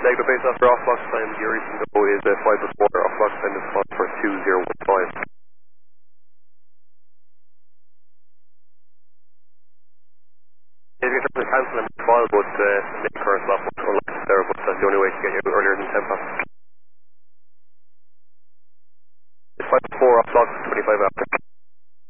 Negative base after off box time, your reason to go is 5 before, off box time is 1 for 2015. If you can cancel and file, but make current stop or left there, but that's the only way to get you earlier than 10 past.